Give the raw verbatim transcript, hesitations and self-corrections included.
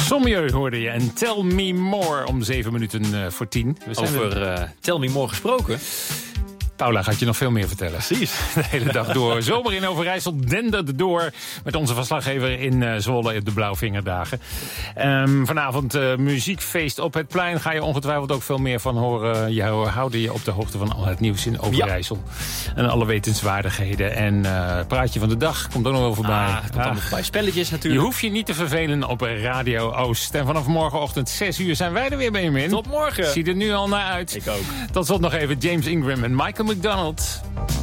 Sommieu hoorde je en Tell Me More om zeven minuten uh, voor tien. We zijn Over uh, Tell Me More gesproken. Paula gaat je nog veel meer vertellen. Precies. De hele dag door. Zomer in Overijssel dendert door met onze verslaggever in uh, Zwolle op de Blauwvingerdagen. Um, vanavond uh, muziekfeest op het plein. Ga je ongetwijfeld ook veel meer van horen. Je houden je op de hoogte van al het nieuws in Overijssel. Ja. En alle wetenswaardigheden. En uh, praatje van de dag komt ook nog wel voorbij. Ah, komt dan nog bij spelletjes natuurlijk. Je hoeft je niet te vervelen op Radio Oost. En vanaf morgenochtend zes uur zijn wij er weer bij je in. Tot morgen. Zie er nu al naar uit. Ik ook. Tot slot nog even James Ingram en Michael McDonald.